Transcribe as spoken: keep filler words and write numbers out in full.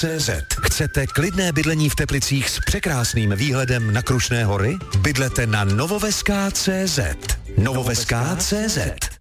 C Z. Chcete klidné bydlení v Teplicích s překrásným výhledem na Krušné hory? Bydlete na Novoveská tečka cé zet. Novoveská tečka cé zet.